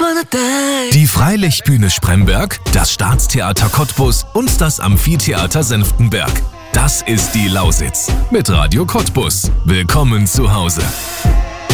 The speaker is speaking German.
Die Freilichtbühne Spremberg, das Staatstheater Cottbus und das Amphitheater Senftenberg. Das ist die Lausitz mit Radio Cottbus. Willkommen zu Hause.